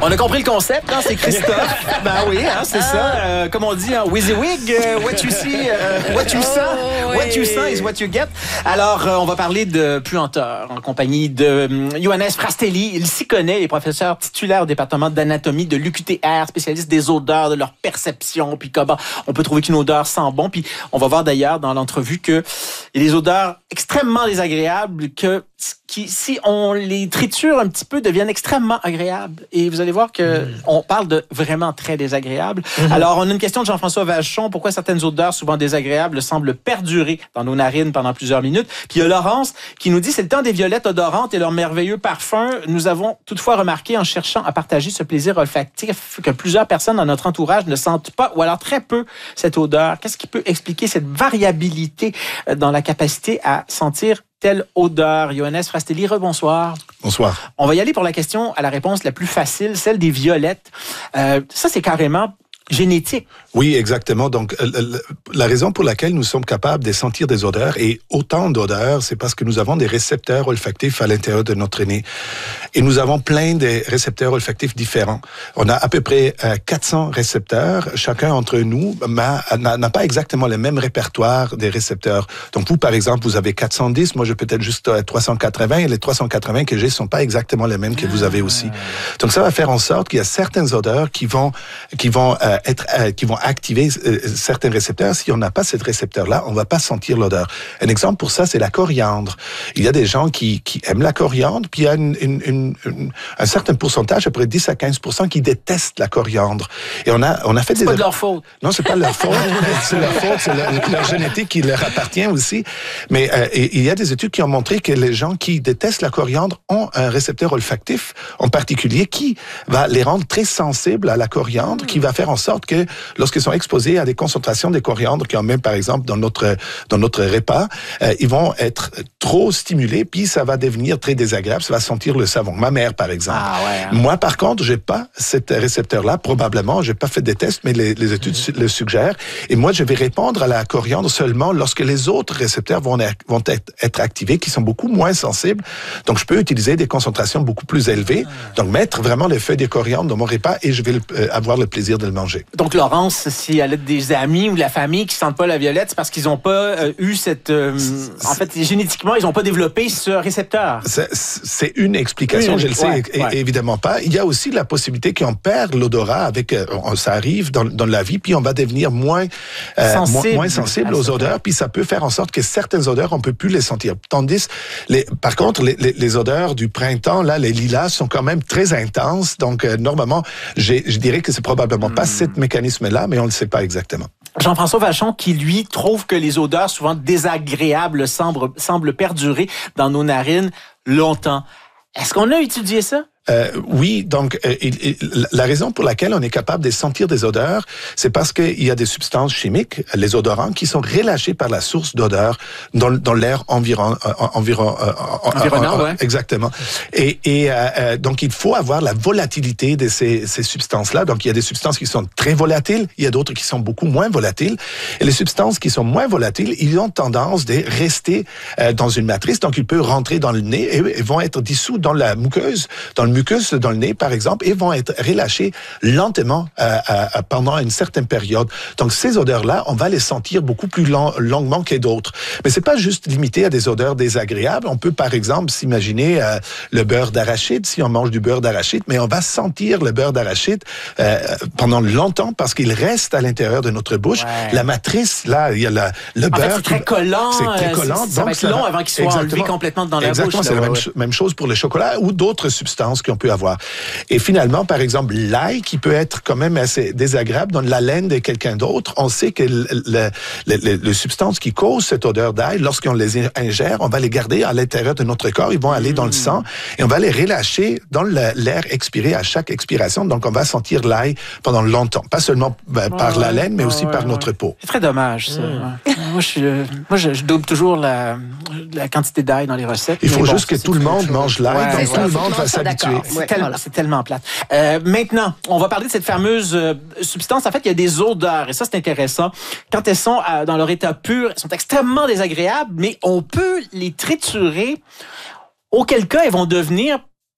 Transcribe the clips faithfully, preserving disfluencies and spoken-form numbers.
On a compris le concept, hein, c'est Christophe. Ben oui, hein, c'est ça. Euh, comme on dit, hein, WYSIWYG, uh, what you see, uh, what you saw, oh, what you saw is what you get. Alors, euh, on va parler de puanteur en compagnie de um, Johannes Frastelli. Il s'y connaît, il est professeur titulaire au département d'anatomie de l'U Q T R, spécialiste des odeurs, de leur perception, puis comment on peut trouver qu'une odeur sent bon. Puis on va voir d'ailleurs dans l'entrevue que il y a des odeurs extrêmement désagréables que qui, si on les triture un petit peu, deviennent extrêmement agréables. Et vous allez voir que mmh. on parle de vraiment très désagréables. Mmh. Alors, on a une question de Jean-François Vachon. Pourquoi certaines odeurs souvent désagréables semblent perdurer dans nos narines pendant plusieurs minutes? Puis il y a Laurence qui nous dit, c'est le temps des violettes odorantes et leur merveilleux parfum. Nous avons toutefois remarqué en cherchant à partager ce plaisir olfactif que plusieurs personnes dans notre entourage ne sentent pas ou alors très peu cette odeur. Qu'est-ce qui peut expliquer cette variabilité dans la capacité à sentir telle odeur? Johannes Frastelli, rebonsoir. Bonsoir. On va y aller pour la question à la réponse la plus facile, celle des violettes. Euh, ça, c'est carrément génétique. Oui, exactement. Donc, euh, la raison pour laquelle nous sommes capables de sentir des odeurs, et autant d'odeurs, c'est parce que nous avons des récepteurs olfactifs à l'intérieur de notre nez. Et nous avons plein de récepteurs olfactifs différents. On a à peu près euh, quatre cents récepteurs. Chacun d'entre nous n'a, n'a pas exactement le même répertoire des récepteurs. Donc, vous, par exemple, vous avez quatre cent dix. Moi, j'ai peut-être juste euh, trois cent quatre-vingts. Et les trois cent quatre-vingts que j'ai sont pas exactement les mêmes que vous avez aussi. Donc, ça va faire en sorte qu'il y a certaines odeurs qui vont, qui vont euh, être, euh, qui vont activer euh, certains récepteurs. Si on n'a pas ces récepteurs-là, on va pas sentir l'odeur. Un exemple pour ça, c'est la coriandre. Il y a des gens qui, qui aiment la coriandre, puis il y a une, une, une, une, un certain pourcentage, à peu près dix à quinze pour cent, qui détestent la coriandre. Et on a, on a fait c'est des... pas de leur faute. Non, c'est pas leur faute. C'est leur faute, c'est leur, leur génétique qui leur appartient aussi. Mais euh, il y a des études qui ont montré que les gens qui détestent la coriandre ont un récepteur olfactif, en particulier, qui va les rendre très sensibles à la coriandre, mmh. qui va faire en sorte que lorsqu'ils sont exposés à des concentrations de coriandre qui en met, par exemple, dans notre, dans notre repas, euh, ils vont être trop stimulés, puis ça va devenir très désagréable, ça va sentir le savon. Ma mère, par exemple. Ah ouais, hein. Moi, par contre, j'ai pas cet récepteur-là, probablement, j'ai pas fait des tests, mais les, les études mmh. le suggèrent. Et moi, je vais répondre à la coriandre seulement lorsque les autres récepteurs vont, vont être, être activés, qui sont beaucoup moins sensibles. Donc, je peux utiliser des concentrations beaucoup plus élevées. Donc, mettre vraiment les feuilles de coriandre dans mon repas et je vais le, euh, avoir le plaisir de le manger. Donc, Laurence, si elle a des amis ou de la famille qui sentent pas la violette, c'est parce qu'ils n'ont pas euh, eu cette... Euh, en fait, génétiquement, ils n'ont pas développé ce récepteur. C'est, c'est une explication, une, je le sais ouais, é- ouais. évidemment pas. Il y a aussi la possibilité qu'on perd l'odorat avec... Euh, ça arrive dans, dans la vie, puis on va devenir moins, euh, sensible, moins, moins sensible aux odeurs, puis ça peut faire en sorte que certaines odeurs, on peut plus les sentir. Tandis, les, par contre, les, les, les odeurs du printemps, là, les lilas, sont quand même très intenses. Donc, euh, normalement, j'ai, je dirais que c'est probablement pas ce mécanisme-là, mais on ne le sait pas exactement. Jean-François Vachon, qui lui trouve que les odeurs souvent désagréables semblent, semblent perdurer dans nos narines longtemps. Est-ce qu'on a étudié ça? Euh, oui, donc euh, il, il, la raison pour laquelle on est capable de sentir des odeurs, c'est parce qu'il y a des substances chimiques, les odorants, qui sont relâchés par la source d'odeur dans, dans l'air environ, euh, environ, euh, environnant. Euh, ouais. Exactement. Et, et euh, donc il faut avoir la volatilité de ces, ces substances-là. Donc il y a des substances qui sont très volatiles, il y a d'autres qui sont beaucoup moins volatiles. Et les substances qui sont moins volatiles, ils ont tendance de rester euh, dans une matrice. Donc ils peuvent rentrer dans le nez et, et vont être dissous dans la muqueuse, dans le mucus dans le nez, par exemple, et vont être relâchés lentement euh, euh, pendant une certaine période. Donc, ces odeurs-là, on va les sentir beaucoup plus long, longuement que d'autres. Mais c'est pas juste limité à des odeurs désagréables. On peut, par exemple, s'imaginer euh, le beurre d'arachide, si on mange du beurre d'arachide, mais on va sentir le beurre d'arachide euh, pendant longtemps parce qu'il reste à l'intérieur de notre bouche. Ouais. La matrice, là, il y a la, le en beurre. Fait, c'est très collant. C'est très collant. C'est, ça donc, va être long ça, avant qu'il soit enlevé complètement dans la exactement, bouche. Exactement, c'est là, la ouais. même, ch- même chose pour le chocolat ou d'autres substances qu'on peut avoir. Et finalement, par exemple, l'ail qui peut être quand même assez désagréable dans la laine de quelqu'un d'autre, on sait que le, le, le, le, le substance qui cause cette odeur d'ail, lorsqu'on les ingère, on va les garder à l'intérieur de notre corps, ils vont aller dans le sang et on va les relâcher dans le, l'air expiré à chaque expiration. Donc, on va sentir l'ail pendant longtemps, pas seulement ben, oh, par ouais, la laine, mais oh, aussi ouais, par ouais. notre peau. C'est très dommage, ça. Mmh. Ouais. Moi, je, moi je, je double toujours la, la quantité d'ail dans les recettes. Il faut bon, juste que tout le monde mange l'ail, ouais, donc tout le monde va s'habituer. C'est, ouais, tel, voilà. c'est tellement plate. Euh, maintenant, on va parler de cette fameuse euh, substance. En fait, il y a des odeurs, et ça, c'est intéressant. Quand elles sont euh, dans leur état pur, elles sont extrêmement désagréables, mais on peut les triturer, auquel cas, elles vont devenir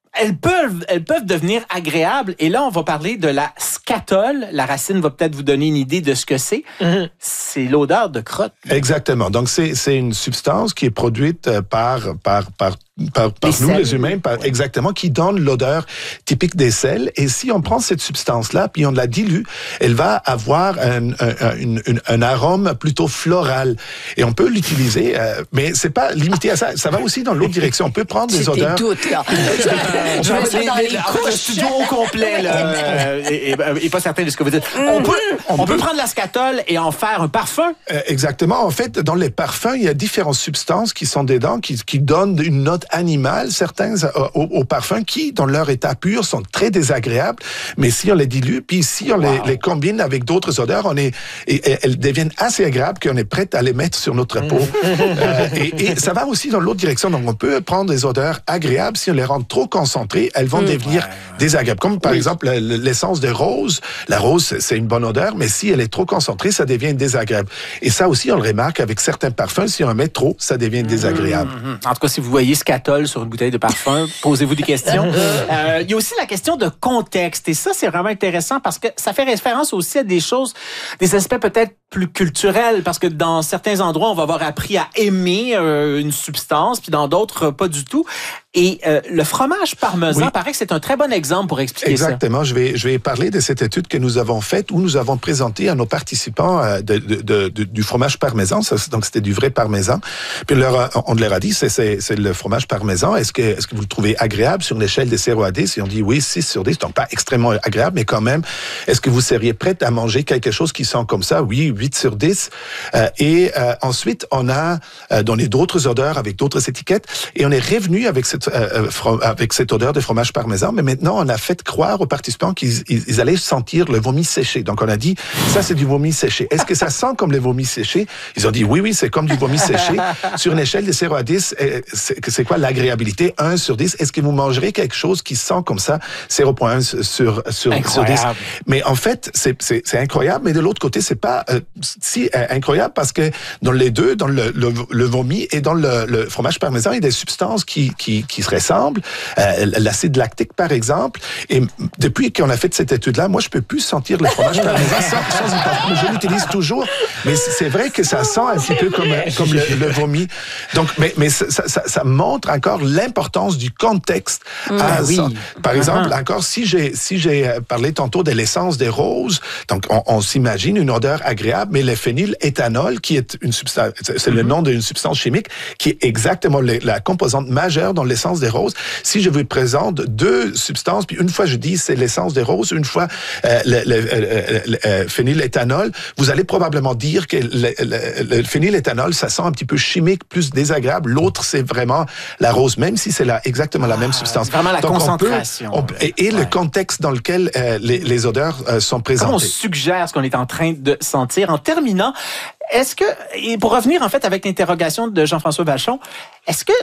elles peuvent, elles peuvent devenir agréables. Et là, on va parler de la scatole. La racine va peut-être vous donner une idée de ce que c'est. Mm-hmm. C'est l'odeur de crotte. Exactement. Donc, c'est, c'est une substance qui est produite par, par, par par, par nous, les humains, par, ouais. exactement, qui donne l'odeur typique des sels. Et si on prend cette substance-là, puis on la dilue, elle va avoir un, un, un, un, un arôme plutôt floral. Et on peut l'utiliser, euh, mais c'est pas limité à ça. Ça va aussi dans l'autre direction. On peut prendre des odeurs. Doutes, là. je, je mets ça dans les, les couches. Le studio au complet, là, euh, et, et, et pas certain de ce que vous dites. On peut, on, on peut, peut prendre la scatole et en faire un parfum. Euh, exactement. En fait, dans les parfums, il y a différentes substances qui sont dedans, qui, qui donnent une note animales, certains euh, aux, aux parfums qui, dans leur état pur, sont très désagréables, mais si on les dilue, puis si on wow. les, les combine avec d'autres odeurs, on est, et, et, elles deviennent assez agréables qu'on est prêt à les mettre sur notre peau. euh, et, et ça va aussi dans l'autre direction. Donc, on peut prendre des odeurs agréables. Si on les rend trop concentrées, elles vont mmh. devenir ouais, ouais. désagréables. Comme par oui. exemple l'essence de rose. La rose, c'est une bonne odeur, mais si elle est trop concentrée, ça devient désagréable. Et ça aussi, on le remarque avec certains parfums. Si on en met trop, ça devient désagréable. Mmh. En tout cas, si vous voyez scatole sur une bouteille de parfum, posez-vous des questions. Euh, il y a aussi la question de contexte. Et ça, c'est vraiment intéressant parce que ça fait référence aussi à des choses, des aspects peut-être plus culturels. Parce que dans certains endroits, on va avoir appris à aimer euh, une substance, puis dans d'autres, pas du tout. Et euh, le fromage parmesan, oui. paraît que c'est un très bon exemple pour expliquer Exactement. ça. Exactement. Je vais, je vais parler de cette étude que nous avons faite où nous avons présenté à nos participants euh, de, de, de, de, du fromage parmesan. Ça, donc, c'était du vrai parmesan. Puis leur, on leur a dit, c'est, c'est, c'est le fromage parmesan. Est-ce que, est-ce que vous le trouvez agréable sur une échelle de zéro à dix? Et on dit oui, six sur dix. Donc, pas extrêmement agréable, mais quand même, est-ce que vous seriez prête à manger quelque chose qui sent comme ça? Oui, huit sur dix. Euh, et euh, ensuite, on a euh, donné d'autres odeurs avec d'autres étiquettes et on est revenu avec cette Euh, avec cette odeur de fromage parmesan, mais maintenant on a fait croire aux participants qu'ils ils, ils allaient sentir le vomi séché. Donc on a dit, ça c'est du vomi séché. Est-ce que ça sent comme le vomi séché? Ils ont dit, oui, oui, c'est comme du vomi séché. Sur une échelle de zéro à dix, c'est, c'est quoi l'agréabilité? un sur dix. Est-ce que vous mangerez quelque chose qui sent comme ça? zéro virgule un sur, sur, sur dix. Mais en fait, c'est, c'est, c'est incroyable, mais de l'autre côté, c'est pas euh, si euh, incroyable parce que dans les deux, dans le, le, le vomi et dans le, le fromage parmesan, il y a des substances qui, qui, qui se ressemblent. Euh, l'acide lactique, par exemple. Et depuis qu'on a fait cette étude-là, moi, je peux plus sentir le fromage parmesan sans, sans y penser. Je l'utilise toujours, mais c'est vrai que ça sent un petit peu comme, comme le, le vomi. Donc, mais, mais ça, ça, ça montre encore l'importance du contexte. Mmh, à oui. Par exemple, uh-huh. encore, si j'ai, si j'ai parlé tantôt de l'essence des roses, donc on, on s'imagine une odeur agréable, mais le phényléthanol, qui est une substance, c'est mmh. le nom d'une substance chimique, qui est exactement le, la composante majeure dans l'essence des roses. Si je vous présente deux substances, puis une fois je dis c'est l'essence des roses, une fois euh, le, le, le, le euh, phényléthanol, vous allez probablement dire que le, le, le phényléthanol, ça sent un petit peu chimique, plus désagréable. L'autre, c'est vraiment la rose, même si c'est la, exactement la même substance. Ah, vraiment la Donc, concentration. On peut, on, et et ouais. le contexte dans lequel euh, les, les odeurs euh, sont présentées. Comment on suggère ce qu'on est en train de sentir? En terminant, est-ce que, et pour revenir en fait avec l'interrogation de Jean-François Vachon, est-ce que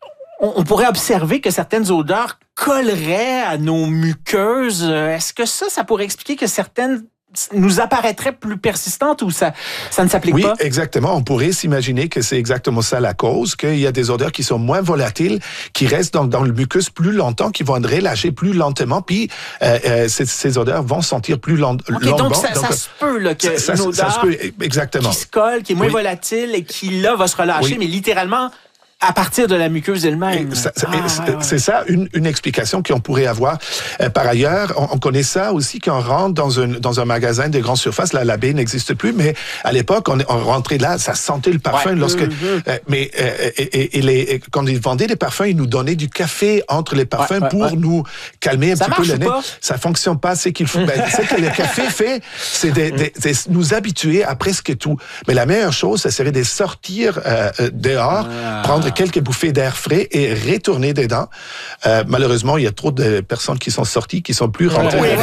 on pourrait observer que certaines odeurs colleraient à nos muqueuses? Est-ce que ça, ça pourrait expliquer que certaines nous apparaîtraient plus persistantes ou ça, ça ne s'applique oui, pas? Oui, exactement. On pourrait s'imaginer que c'est exactement ça la cause, qu'il y a des odeurs qui sont moins volatiles, qui restent dans, dans le mucus plus longtemps, qui vont être relâchées plus lentement, puis euh, euh, ces, ces odeurs vont sentir plus long, okay, longuement. Donc, ça, donc, ça se peut là, que ça, une ça, odeur ça se peut, exactement. qui se colle, qui est moins oui. volatile et qui, là, va se relâcher, oui. mais littéralement... à partir de la muqueuse elle-même. Ça, ah, c'est, ouais, ouais. c'est ça une, une explication qu'on pourrait avoir. Euh, par ailleurs, on, on connaît ça aussi quand on rentre dans un, dans un magasin de grande surface. Là, la baie n'existe plus, mais à l'époque, on, on rentrait là, ça sentait le parfum. Ouais. Lorsque, mm-hmm. euh, mais euh, et, et, et les, et quand ils vendaient des parfums, ils nous donnaient du café entre les parfums ouais, ouais, pour ouais. nous calmer un ça petit peu le nez. Pas? Ça fonctionne pas. C'est qu'il faut. ben, c'est que le café fait, c'est de, de, de nous habituer à presque tout. Mais la meilleure chose, ça serait de sortir euh, dehors, ah. prendre quelques bouffées d'air frais et retourner dedans. Euh, malheureusement, il y a trop de personnes qui sont sorties, qui sont plus rentrées. Oui,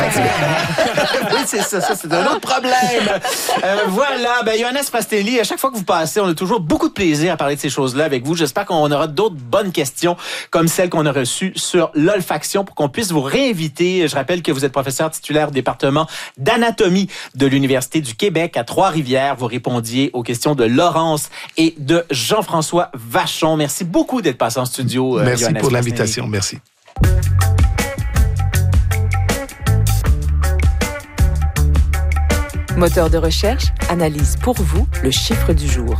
oui, c'est ça, ça, c'est un autre problème. Euh, voilà, ben Johannes Frastelli, à chaque fois que vous passez, on a toujours beaucoup de plaisir à parler de ces choses-là avec vous. J'espère qu'on aura d'autres bonnes questions comme celles qu'on a reçues sur l'olfaction pour qu'on puisse vous réinviter. Je rappelle que vous êtes professeur titulaire au département d'anatomie de l'Université du Québec à Trois-Rivières. Vous répondiez aux questions de Laurence et de Jean-François Vachon. Merci beaucoup d'être passé en studio. Merci Johannes pour Frastelli. l'invitation. Merci. Moteur de recherche analyse pour vous le chiffre du jour.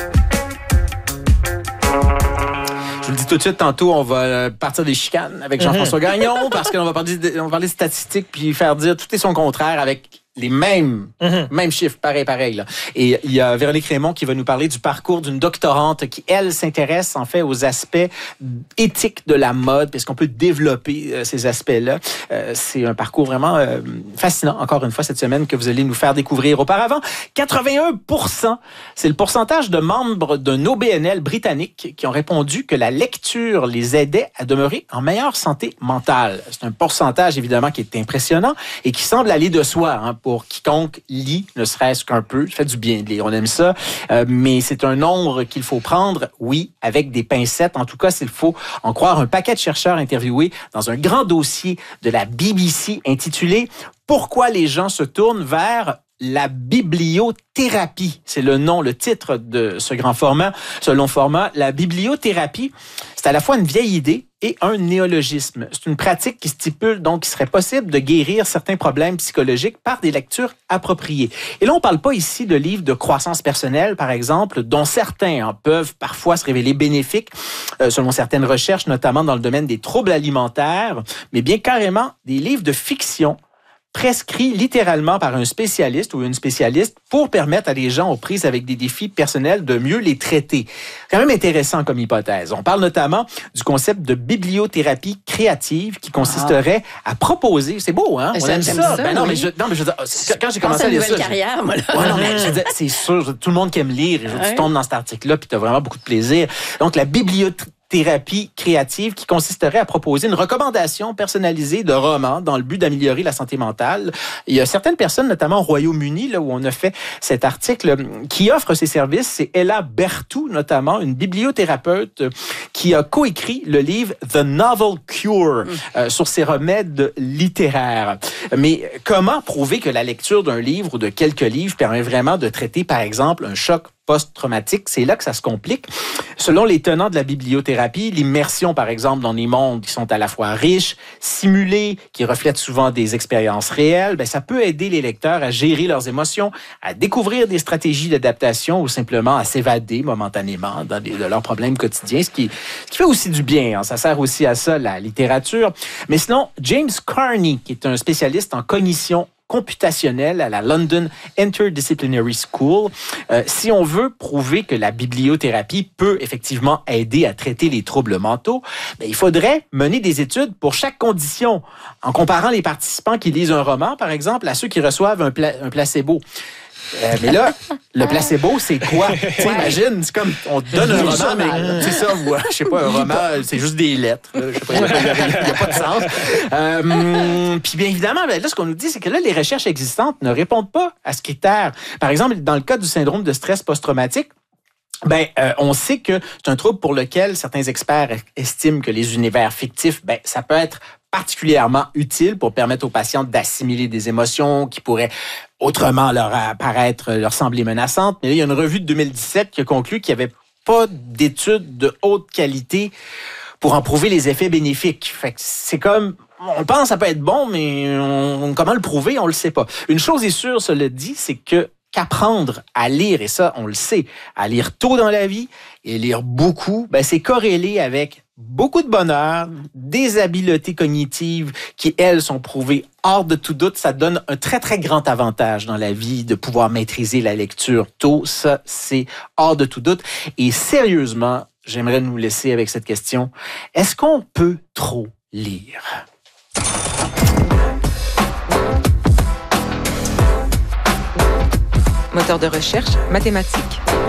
Je vous le dis tout de suite, tantôt, on va partir des chicanes avec Jean-François Gagnon parce qu'on va parler de, on va parler de statistiques puis faire dire tout est son contraire avec les mêmes, mm-hmm. mêmes chiffres, pareil, pareil. Là. Et il y a Véronique Raymond qui va nous parler du parcours d'une doctorante qui, elle, s'intéresse en fait aux aspects éthiques de la mode, puisqu'on peut développer euh, ces aspects-là. Euh, c'est un parcours vraiment euh, fascinant, encore une fois, cette semaine, que vous allez nous faire découvrir. Auparavant, quatre-vingt-un pour cent, c'est le pourcentage de membres d'un O B N L britannique qui ont répondu que la lecture les aidait à demeurer en meilleure santé mentale. C'est un pourcentage, évidemment, qui est impressionnant et qui semble aller de soi, hein, pour quiconque lit, ne serait-ce qu'un peu. Ça fait du bien de lire, on aime ça. Euh, mais c'est un nombre qu'il faut prendre, oui, avec des pincettes. En tout cas, s'il faut en croire un paquet de chercheurs interviewés dans un grand dossier de la B B C intitulé « Pourquoi les gens se tournent vers la bibliothérapie ». C'est le nom, le titre de ce grand format, ce long format. La bibliothérapie, c'est à la fois une vieille idée et un néologisme. C'est une pratique qui stipule donc qu'il serait possible de guérir certains problèmes psychologiques par des lectures appropriées. Et là, on ne parle pas ici de livres de croissance personnelle, par exemple, dont certains hein, peuvent parfois se révéler bénéfiques, euh, selon certaines recherches, notamment dans le domaine des troubles alimentaires, mais bien carrément des livres de fiction prescrit littéralement par un spécialiste ou une spécialiste pour permettre à des gens aux prises avec des défis personnels de mieux les traiter. C'est quand même intéressant comme hypothèse. On parle notamment du concept de bibliothérapie créative qui consisterait ah. à proposer... C'est beau, hein? On J'aime aime ça. ça ben non, oui. mais je, non, mais je veux dire, quand j'ai commencé à lire ça... carrière, moi, là. Ouais, non, mais je veux dire, c'est sûr, tout le monde qui aime lire, et ouais. tu tombes dans cet article-là, puis tu as vraiment beaucoup de plaisir. Donc, la bibliothérapie thérapie créative qui consisterait à proposer une recommandation personnalisée de romans dans le but d'améliorer la santé mentale. Il y a certaines personnes, notamment au Royaume-Uni, là où on a fait cet article, qui offrent ces services. C'est Ella Bertou, notamment, une bibliothérapeute qui a coécrit le livre The Novel Cure mm. euh, sur ses remèdes littéraires. Mais comment prouver que la lecture d'un livre ou de quelques livres permet vraiment de traiter, par exemple, un choc post-traumatique? C'est là que ça se complique. Selon les tenants de la bibliothérapie, l'immersion, par exemple, dans des mondes qui sont à la fois riches, simulés, qui reflètent souvent des expériences réelles, ben, ça peut aider les lecteurs à gérer leurs émotions, à découvrir des stratégies d'adaptation ou simplement à s'évader momentanément dans des, de leurs problèmes quotidiens, ce qui, ce qui fait aussi du bien. Hein. Ça sert aussi à ça, la littérature. Mais sinon, James Carney, qui est un spécialiste en cognition computationnelle à la London Interdisciplinary School. Euh, si on veut prouver que la bibliothérapie peut effectivement aider à traiter les troubles mentaux, ben, il faudrait mener des études pour chaque condition, en comparant les participants qui lisent un roman, par exemple, à ceux qui reçoivent un, pla- un placebo. Euh, mais là, le placebo, c'est quoi? Tu imagines, c'est comme, on te donne un roman, mais c'est ça, ou, je sais pas, un roman, c'est juste des lettres. Là, je sais pas, il n'y a, a pas de sens. Euh, puis bien évidemment, ben, là, ce qu'on nous dit, c'est que là, les recherches existantes ne répondent pas à ce critère. Par exemple, dans le cas du syndrome de stress post-traumatique, ben, euh, on sait que c'est un trouble pour lequel certains experts estiment que les univers fictifs, ben, ça peut être particulièrement utile pour permettre aux patients d'assimiler des émotions qui pourraient autrement leur apparaître, leur sembler menaçantes. Mais là, il y a une revue de deux mille dix-sept qui a conclu qu'il n'y avait pas d'études de haute qualité pour en prouver les effets bénéfiques. Fait que c'est comme, on pense que ça peut être bon, mais on, comment le prouver, on le sait pas. Une chose est sûre, cela dit, c'est que qu'apprendre à lire, et ça, on le sait, à lire tôt dans la vie et lire beaucoup, ben, c'est corrélé avec beaucoup de bonheur, des habiletés cognitives qui, elles, sont prouvées hors de tout doute. Ça donne un très, très grand avantage dans la vie de pouvoir maîtriser la lecture tôt. Ça, c'est hors de tout doute. Et sérieusement, j'aimerais nous laisser avec cette question. Est-ce qu'on peut trop lire? Moteur de recherche mathématique.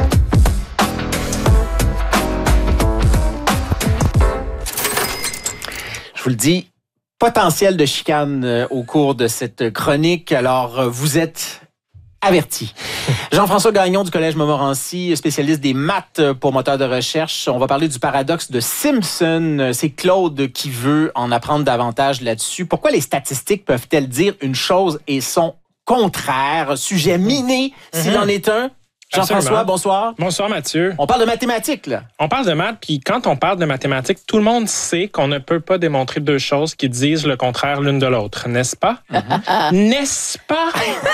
Je vous le dis, potentiel de chicane euh, au cours de cette chronique. Alors, euh, vous êtes avertis. Jean-François Gagnon du Collège Montmorency, spécialiste des maths pour moteur de recherche. On va parler du paradoxe de Simpson. C'est Claude qui veut en apprendre davantage là-dessus. Pourquoi les statistiques peuvent-elles dire une chose et son contraire? Sujet miné, s'il mm-hmm. en est un. Jean-François, Absolument. bonsoir. Bonsoir, Mathieu. On parle de mathématiques, là. On parle de maths, puis quand on parle de mathématiques, tout le monde sait qu'on ne peut pas démontrer deux choses qui disent le contraire l'une de l'autre, n'est-ce pas? Mm-hmm. N'est-ce pas?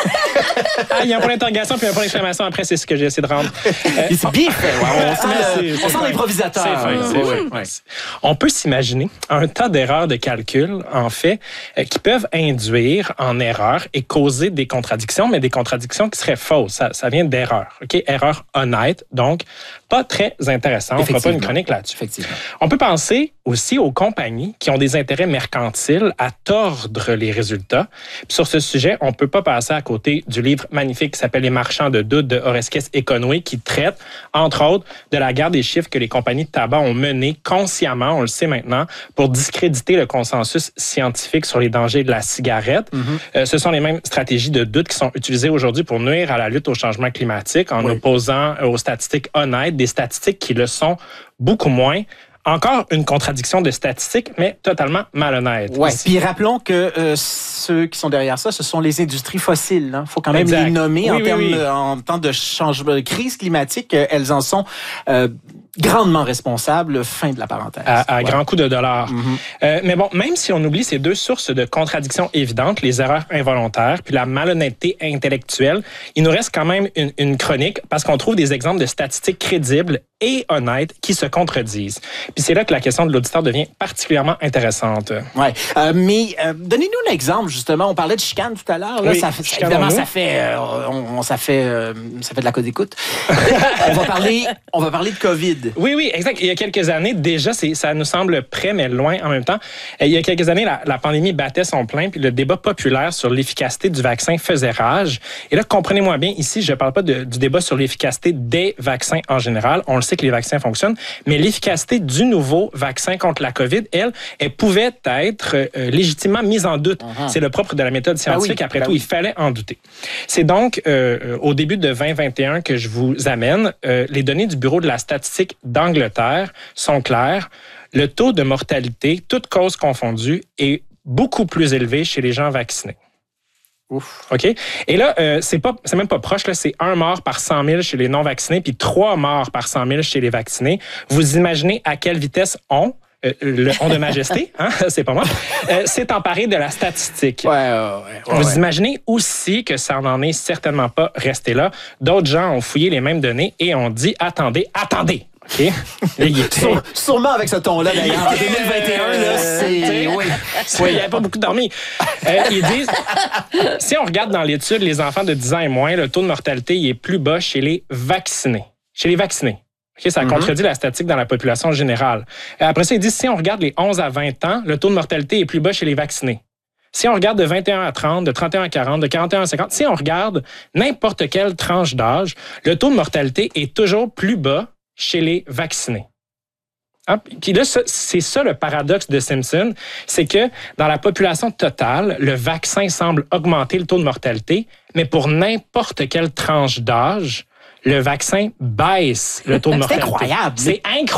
Ah, il y a un point d'interrogation puis un point d'exclamation après, c'est ce que j'ai essayé de rendre. Euh, C'est bien fait. Ouais, on sent, Merci, le- c'est on sent fin. l'improvisateur. C'est fin, c'est Ouais, fin. ouais. On peut s'imaginer un tas d'erreurs de calcul, en fait, euh, qui peuvent induire en erreur et causer des contradictions, mais des contradictions qui seraient fausses. Ça, ça vient d'erreurs. OK? Erreurs honnêtes, donc pas très intéressant. On ne fera pas une chronique là-dessus. Effectivement. On peut penser aussi aux compagnies qui ont des intérêts mercantiles à tordre les résultats. Puis sur ce sujet, on ne peut pas passer à côté du livre magnifique qui s'appelle Les marchands de doute de Oreskes Econoé, qui traite, entre autres, de la guerre des chiffres que les compagnies de tabac ont menée consciemment, on le sait maintenant, pour discréditer le consensus scientifique sur les dangers de la cigarette. Mm-hmm. Euh, ce sont les mêmes stratégies de doute qui sont utilisées aujourd'hui pour nuire à la lutte au changement climatique en oui. opposant aux statistiques honnêtes, des statistiques qui le sont beaucoup moins. Encore une contradiction de statistiques, mais totalement malhonnête. Oui, puis rappelons que euh, ceux qui sont derrière ça, ce sont les industries fossiles. Il hein. faut quand même exact. les nommer oui, en, oui, termes, oui. en temps de changement, de crise climatique. Elles en sont euh, grandement responsables. Fin de la parenthèse. À, à ouais. grand coup de dollars. Mm-hmm. Euh, mais bon, même si on oublie ces deux sources de contradictions évidentes, les erreurs involontaires puis la malhonnêteté intellectuelle, il nous reste quand même une, une chronique parce qu'on trouve des exemples de statistiques crédibles et honnêtes qui se contredisent. Puis c'est là que la question de l'auditeur devient particulièrement intéressante. Oui, euh, mais euh, donnez-nous un exemple, justement. On parlait de chicane tout à l'heure. Là, oui, ça fait, évidemment, ça fait, euh, on, on, ça, fait, euh, ça fait de la code écoute. on, va parler, on va parler de COVID. Oui, oui, exact. Il y a quelques années, déjà, c'est, ça nous semble près, mais loin en même temps. Il y a quelques années, la, la pandémie battait son plein, puis le débat populaire sur l'efficacité du vaccin faisait rage. Et là, comprenez-moi bien, ici, je ne parle pas de, du débat sur l'efficacité des vaccins en général. On le sait que les vaccins fonctionnent, mais l'efficacité du nouveau vaccin contre la COVID, elle, elle pouvait être euh, légitimement mise en doute. Uh-huh. C'est le propre de la méthode scientifique. Ben oui, Après ben tout, oui. il fallait en douter. C'est donc euh, au début de vingt vingt et un que je vous amène. Euh, les données du Bureau de la statistique d'Angleterre sont claires. Le taux de mortalité, toutes causes confondues, est beaucoup plus élevé chez les gens vaccinés. Ouf. OK? Et là, euh, c'est pas, c'est même pas proche, là, c'est un mort par cent mille chez les non-vaccinés, puis trois morts par cent mille chez les vaccinés. Vous imaginez à quelle vitesse on, euh, le on de majesté, hein, c'est pas moi, euh, s'est emparé de la statistique. Ouais, ouais, ouais, Vous ouais. imaginez aussi que ça n'en est certainement pas resté là. D'autres gens ont fouillé les mêmes données et ont dit, attendez, attendez! Okay. Sûre, sûrement avec ce ton-là, d'ailleurs. En deux mille vingt et un, là, c'est... Oui, oui, il n'y avait pas beaucoup dormi. Euh, ils disent, si on regarde dans l'étude, les enfants de dix ans et moins, le taux de mortalité il est plus bas chez les vaccinés. Chez les vaccinés. Okay, ça mm-hmm. contredit la statistique dans la population générale. Après ça, ils disent, si on regarde les onze à vingt ans, le taux de mortalité est plus bas chez les vaccinés. Si on regarde de vingt et un à trente, de trente et un à quarante, de quarante et un à cinquante, si on regarde n'importe quelle tranche d'âge, le taux de mortalité est toujours plus bas chez les vaccinés. Ah, puis là, c'est ça le paradoxe de Simpson, c'est que dans la population totale, le vaccin semble augmenter le taux de mortalité, mais pour n'importe quelle tranche d'âge, le vaccin baisse le taux de mortalité. C'est incroyable. C'est incroyable.